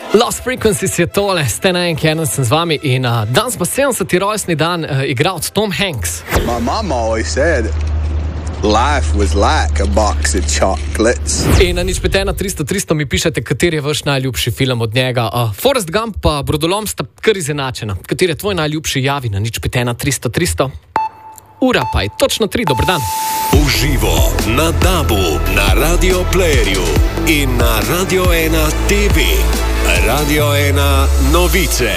Lost Frequencies je tole, ste na enki, eno sem z vami in danes pa 70. rojstni dan igralec Tom Hanks. My mom always said life was like a box of chocolates. In na nič 5 300 mi pišete, kateri je vaš najljubši film od njega. Forrest Gump pa Brodolom sta kar izenačena. Kateri je tvoj najljubši, javi na nič 5 300. Ura pa je točno 3, dober dan. Uživo na DAB-u, na Radio Playerju in na Radio 1 TV. Radio 1 novice.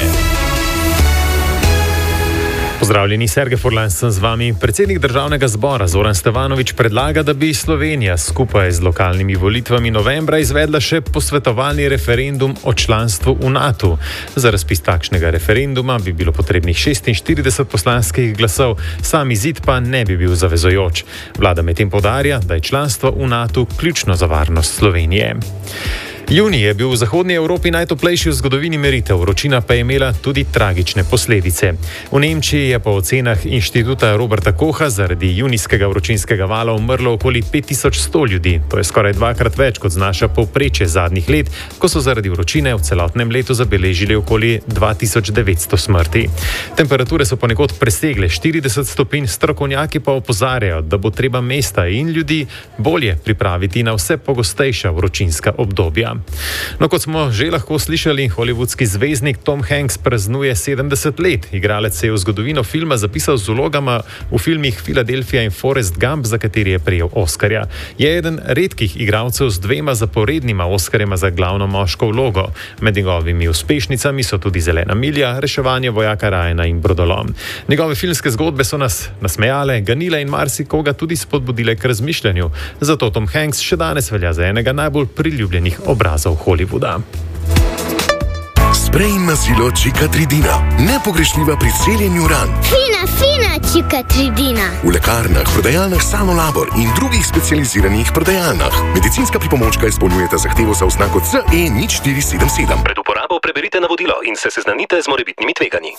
Pozdravljeni, Sergej Furlan sem z vami. Predsednik državnega zbora Zoran Stevanović predlaga, da bi Slovenija skupaj z lokalnimi volitvami novembra izvedla še posvetovalni referendum o članstvu v NATO. Za razpis takšnega referenduma bi bilo potrebnih 46 poslanskih glasov, sam izid pa ne bi bil zavezojoč. Vlada medtem poudarja, da je članstvo v NATO ključno za varnost Slovenije. Junij je bil v zahodnji Evropi najtoplejši v zgodovini meritev, vročina pa je imela tudi tragične posledice. V Nemčiji je po ocenah inštituta Roberta Kocha zaradi junijskega vročinskega vala umrlo okoli 5100 ljudi. To je skoraj dvakrat več, kot znaša povprečje zadnjih let, ko so zaradi vročine v celotnem letu zabeležili okoli 2900 smrti. Temperature so ponekod presegle 40 stopinj, strokovnjaki pa opozarjajo, da bo treba mesta in ljudi bolje pripraviti na vse pogostejša vročinska obdobja. No, kot smo že lahko slišali, hollywoodski zvezdnik Tom Hanks praznuje 70 let. Igralec se je v zgodovino filma zapisal z vlogama v filmih Philadelphia in Forrest Gump, za kateri je prejel Oskarja. Je eden redkih igralcev z 2 zaporednima Oskarjema za glavno moško vlogo. Med njegovimi uspešnicami so tudi Zelena milja, Reševanje vojaka Ryana in Brodolom. Njegove filmske zgodbe so nas nasmejale, ganile in marsikoga tudi spodbudile k razmišljanju. Zato Tom Hanks še danes velja za enega najbolj priljubljenih obrazov Hollywooda. Sprej na silo Čikatridina. Nepogrešljiva pri celjenju ran. Fina Čikatridina. V lekarnah, prodajalnah Sanolabor in drugih specializiranih prodajalnah. Medicinska pripomočka izpolnjujeta zahtevo za oznako CE0477. Pred uporabo preberite navodilo in se seznanite z morebitnimi tveganji.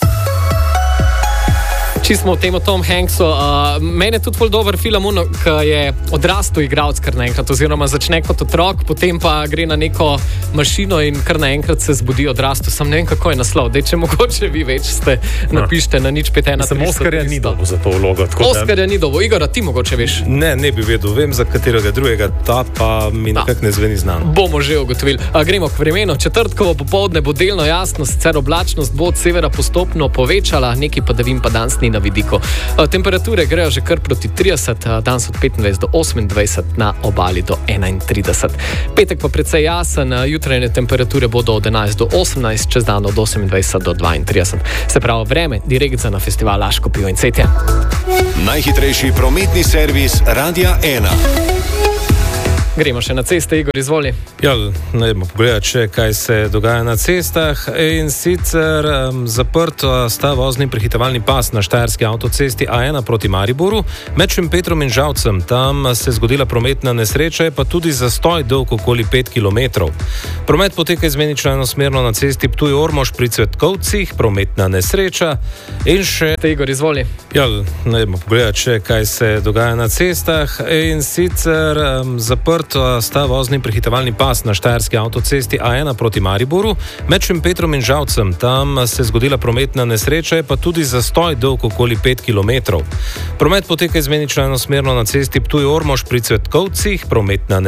Če smo v tem Tom Hanksu, meni je tudi ful dober film, ki je odrastel igralec kar naenkrat, oziroma začne kot otrok, potem pa gre na neko mašino in kar naenkrat se zbudi odrastel. Sam ne vem, kako je naslov. Dej, če mogoče vi več ste, napište na nič 5 1 300. Oskarja ni dobil za to vlogo. Oskarja ni dobil. Igor, ti mogoče veš? Ne bi vedel. Vem za katerega drugega, ta pa mi nekako ne zveni znano. Bomo že ugotovili. Gremo k vremenu. Četrtkovo popoldne bo delno jasno, sicer oblačnost bo od severa postopno povečala, nekaj padavin pa danes ni na vidiku. Temperature grejo že kar proti 30, danes od 25 do 28, na obali do 31. Petek pa precej jasen, jutrajne temperature bodo od 11 do 18, čez dan od 28 do 32. Se pravi, vreme direkt za na festival Laško pivo in cvetje. Najhitrejši prometni servis Radia 1. Gremo še na ceste, Igor, izvoli. Ja, najdemo pogledati še, kaj se dogaja na cestah. In sicer zaprt sta vozni prehitevalni pas na štajerski avtocesti A1 proti Mariboru. Med Šempetrom in Žalcem, tam se je zgodila prometna nesreča, pa tudi zastoj dolg okoli 5 km. Promet poteka izmenično enosmerno na cesti Ptuj-Ormož pri Cvetkovcih, prometna nesreča. In še... Igor, izvoli. Ja, najdemo pogledati še, kaj se dogaja na cestah. In sicer zaprt sta vozni prehitevalni pas na štajerski avtocesti A1 proti Mariboru. Med Šempetrom in Žalcem, tam se je zgodila prometna nesreča, pa tudi zastoj dolg okoli 5 km. Promet poteka izmenično enosmerno na cesti Ptuj-Ormož pri Cvetkovcih, prometna